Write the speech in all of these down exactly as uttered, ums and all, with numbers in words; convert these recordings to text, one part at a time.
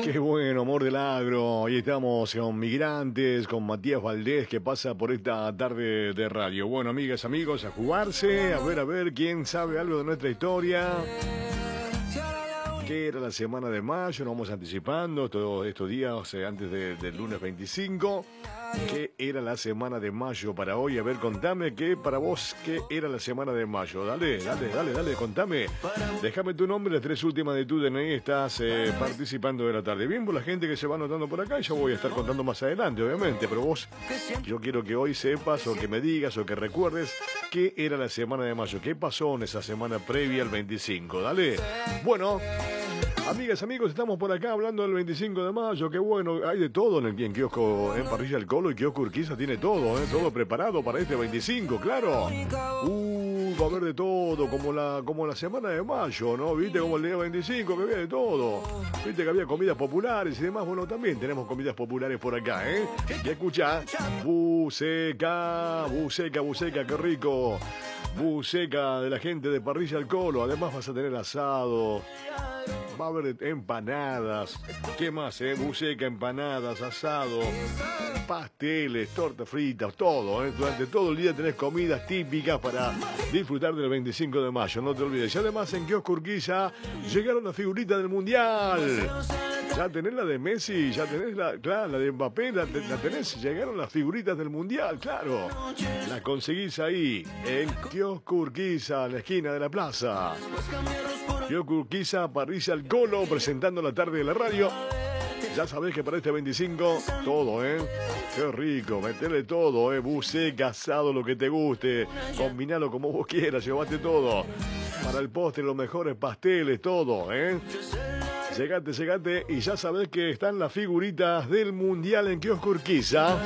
Qué bueno, amor del agro. Ahí estamos con Migrantes, con Matías Valdés, que pasa por esta tarde de radio. Bueno, amigas, amigos, a jugarse, a ver, a ver quién sabe algo de nuestra historia. Que era la semana de mayo, nos vamos anticipando todos estos días eh, antes de, del lunes veinticinco. ¿Qué era la semana de mayo para hoy? A ver, contame qué para vos, qué era la semana de mayo. Dale, dale, dale, dale, contame. Déjame tu nombre, las tres últimas de tu D N I, estás eh, participando de la tarde. Bien, por la gente que se va anotando por acá, yo voy a estar contando más adelante, obviamente, pero vos, yo quiero que hoy sepas o que me digas o que recuerdes qué era la semana de mayo, qué pasó en esa semana previa al veinticinco. Dale. Bueno. Amigas, amigos, estamos por acá hablando del veinticinco de mayo, qué bueno, hay de todo en el en kiosco, en Parrilla El Colo, y kiosco Urquiza tiene todo, ¿eh? Todo preparado para este veinticinco, claro. Uh, va a haber de todo, como la, como la semana de mayo, ¿no? Viste como el día veinticinco, que había de todo. Viste que había comidas populares y demás, bueno, también tenemos comidas populares por acá, ¿eh? Y escuchá, buceca, buceca, buceca, qué rico. Buceca de la gente de Parrilla El Colo, además vas a tener asado. Va a haber empanadas, ¿qué más, eh? Buceca, empanadas, asado, pasteles, tortas fritas, todo, ¿eh? Durante todo el día tenés comidas típicas para disfrutar del veinticinco de mayo, no te olvides. Y además en Kiosco Urquiza llegaron las figuritas del Mundial. Ya tenés la de Messi, ya tenés la, claro, la de Mbappé, la, la tenés, llegaron las figuritas del Mundial, claro. Las conseguís ahí, en Kiosco Urquiza, en la esquina de la plaza. Kiosco Urquiza, Parrilla El Colo, presentando la tarde de la radio. Ya sabés que para este veinticinco, todo, ¿eh? Qué rico, metele todo, ¿eh? Buceca, asado, lo que te guste. Combinalo como vos quieras, llevate todo. Para el postre, los mejores pasteles, todo, ¿eh? Llegate, llegate, y ya sabés que están las figuritas del Mundial en Kiosco Urquiza.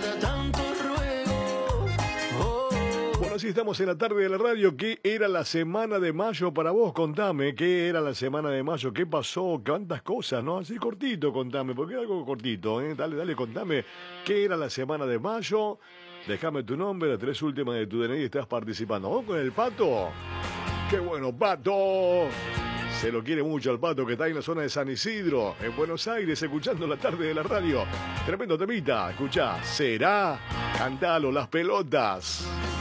Así estamos en la tarde de la radio. ¿Qué era la semana de mayo para vos? Contame, ¿qué era la semana de mayo? ¿Qué pasó? ¿Cuántas cosas? ¿No? Así cortito, contame, porque es algo cortito, ¿eh? Dale, dale, contame. ¿Qué era la semana de mayo? Déjame tu nombre, las tres últimas de tu D N I y estás participando. ¿Vos con el Pato? ¡Qué bueno, Pato! Se lo quiere mucho al Pato, que está en la zona de San Isidro, en Buenos Aires, escuchando la tarde de la radio. Tremendo temita, escuchá. ¿Será? Cantalo, Las Pelotas.